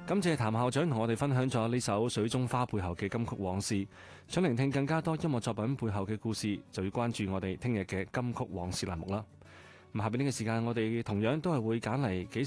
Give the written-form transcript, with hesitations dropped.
感謝譚校長同我哋分享咗呢首《水中花》背後嘅金曲往事。想聆聽更加多音樂作品背後嘅故事，就要關注我哋聽日嘅金曲往事欄目啦。咁下邊呢個時間，我哋同樣都係會揀嚟幾